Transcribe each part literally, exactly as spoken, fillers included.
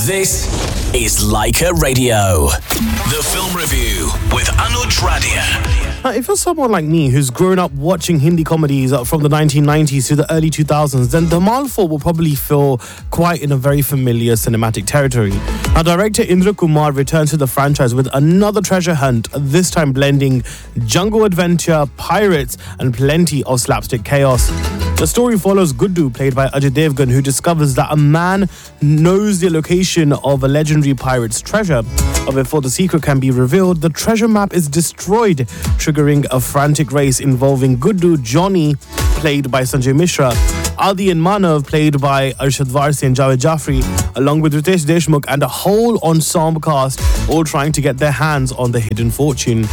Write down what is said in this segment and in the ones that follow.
This is Leica Radio. The Film Review with Anuj Radia. Now, if you're someone like me who's grown up watching Hindi comedies from the nineteen nineties to the early two thousands, then Dhamal four will probably feel quite in a very familiar cinematic territory. Now, director Indra Kumar returns to the franchise with another treasure hunt, this time blending jungle adventure, pirates, and plenty of slapstick chaos. The story follows Guddu, played by Ajay Devgan, who discovers that a man knows the location of a legendary pirate's treasure. But before the secret can be revealed, the treasure map is destroyed, triggering a frantic race involving Guddu, Johnny, played by Sanjay Mishra, Adi and Manav, played by Arshad Varsi and Javed Jafri, along with Ritesh Deshmukh and a whole ensemble cast, all trying to get their hands on the hidden fortune.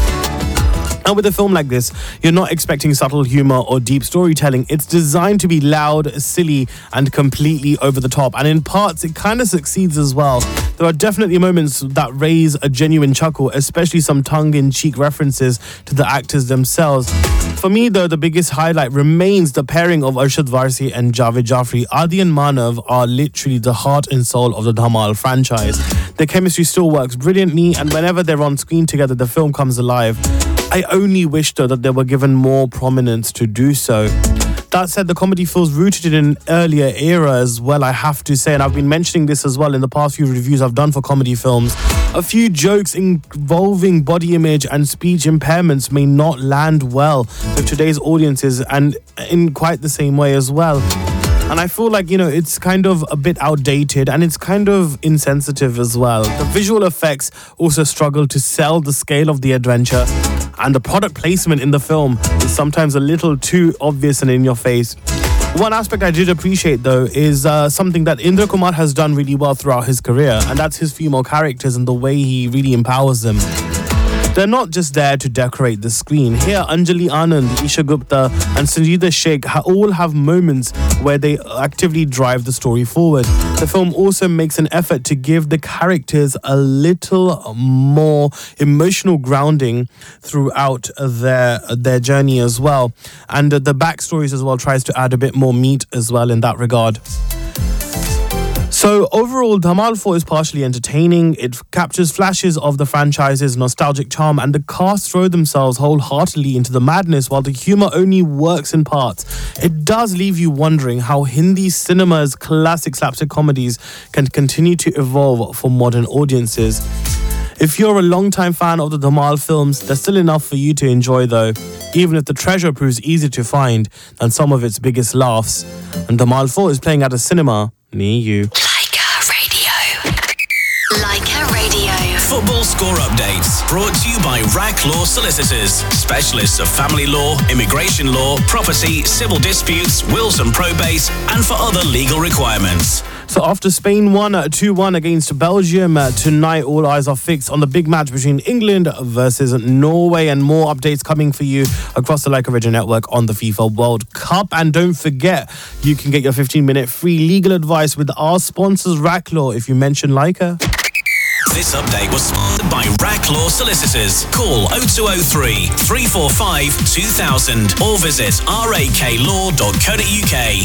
Now, with a film like this, you're not expecting subtle humor or deep storytelling. It's designed to be loud, silly, and completely over the top. And in parts, it kind of succeeds as well. There are definitely moments that raise a genuine chuckle, especially some tongue-in-cheek references to the actors themselves. For me, though, the biggest highlight remains the pairing of Arshad Varsi and Javed Jafri. Adi and Manav are literally the heart and soul of the Dhamal franchise. Their chemistry still works brilliantly, and whenever they're on screen together, the film comes alive. I only wish, though, that they were given more prominence to do so. That said, the comedy feels rooted in an earlier era as well, I have to say, and I've been mentioning this as well in the past few reviews I've done for comedy films. A few jokes involving body image and speech impairments may not land well with today's audiences, and in quite the same way as well. And I feel like, you know, it's kind of a bit outdated and it's kind of insensitive as well. The visual effects also struggle to sell the scale of the adventure, and the product placement in the film is sometimes a little too obvious and in your face. One aspect I did appreciate, though, is uh, something that Indra Kumar has done really well throughout his career, and that's his female characters and the way he really empowers them. They're not just there to decorate the screen. Here, Anjali Anand, Isha Gupta, and Sangeeta Sheikh ha- all have moments where they actively drive the story forward. The film also makes an effort to give the characters a little more emotional grounding throughout their their journey as well. And uh, the backstories as well tries to add a bit more meat as well in that regard. So overall, Dhamal four is partially entertaining. It captures flashes of the franchise's nostalgic charm, and the cast throw themselves wholeheartedly into the madness while the humour only works in parts. It does leave you wondering how Hindi cinema's classic slapstick comedies can continue to evolve for modern audiences. If you're a long-time fan of the Dhamal films, there's still enough for you to enjoy though, even if the treasure proves easier to find than some of its biggest laughs. And Dhamal four is playing at a cinema near you. Leica Radio. Leica Radio. Football score updates brought to you by R A C Law Solicitors, specialists of family law, immigration law, property, civil disputes, wills and probate, and for other legal requirements. So after Spain won two one against Belgium, uh, tonight all eyes are fixed on the big match between England versus Norway, and more updates coming for you across the Leica Radio network on the FIFA World Cup. And don't forget, you can get your fifteen minute free legal advice with our sponsors R A C Law if you mention Leica. This update was sponsored by R A C Law Solicitors. Call oh two oh three, three four five, two thousand or visit r a k law dot co dot u k.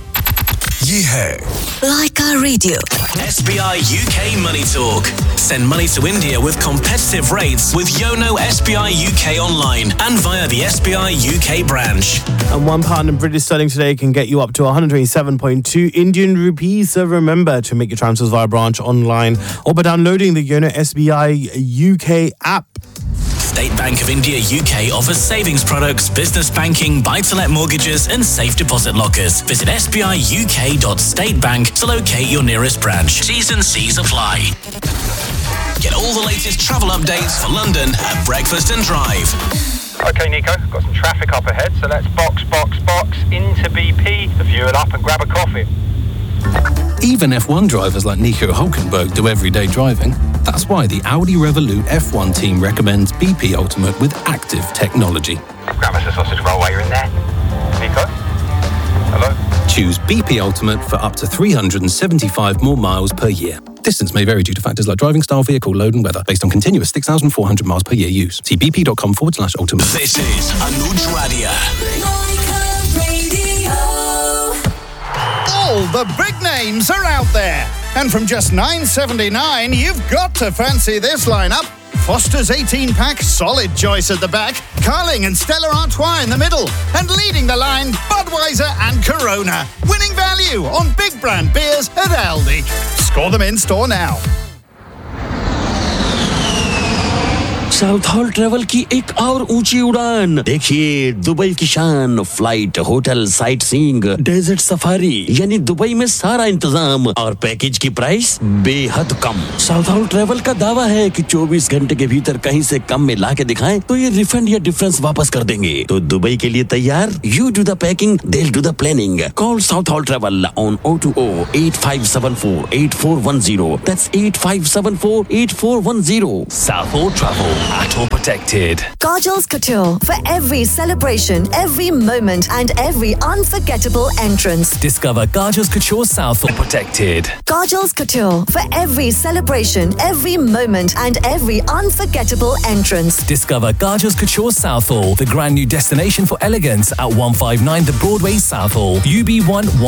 Yeah. Leica Radio. S B I U K Money Talk. Send money to India with competitive rates with Yono S B I U K online and via the S B I U K branch. And one pound in British sterling today can get you up to one hundred twenty-seven point two Indian rupees. So remember to make your transfers via branch online or by downloading the Yono S B I U K app. State Bank of India U K offers savings products, business banking, buy-to-let mortgages and safe deposit lockers. Visit s b i u k dot state bank to locate your nearest branch. T's and C's apply. Get all the latest travel updates for London at Breakfast and Drive. Okay, Nico, got some traffic up ahead, so let's box, box, box into B P to fuel up and grab a coffee. Even F one drivers like Nico Hülkenberg do everyday driving. That's why the Audi Revolut F one team recommends B P Ultimate with active technology. Grab us a sausage roll while you're in there. Nico? Hello? Choose B P Ultimate for up to three hundred seventy-five more miles per year. Distance may vary due to factors like driving style, vehicle, load and weather, based on continuous six thousand four hundred miles per year use. See bp.com forward slash ultimate. This is Anuj Radia. Leica Radio. All the big names are out there. And from just nine seventy-nine, you've got to fancy this lineup. Foster's eighteen-pack, solid choice at the back. Carling and Stella Artois in the middle. And leading the line, Budweiser and Corona. Winning value on big brand beers at Aldi. Score them in store now. South hall travel की एक और ऊंची उड़ान। देखिए Dubai की शान, flight, hotel, sight seeing, desert safari, यानी Dubai में सारा इंतजाम और पैकेज की प्राइस बेहद कम। साउथ हॉल ट्रेवल का दावा है कि चौबीस घंटे के भीतर कहीं से कम में ला के दिखाएं तो ये रिफंड या डिफरेंस वापस कर देंगे। तो दुबई के लिए तैयार? You do the packing, they'll do the planning. Call South Hall Travel on zero two zero eight five seven four eight four one zero. That's eight five seven four eight four one zero. South Hall Travel. At all protected. Kajal's Couture for every celebration, every moment, and every unforgettable entrance. Discover Kajal's Couture South Hall protected. Kajal's Couture for every celebration, every moment, and every unforgettable entrance. Discover Kajal's Couture South Hall, the grand new destination for elegance at one five nine The Broadway South Hall, U B one.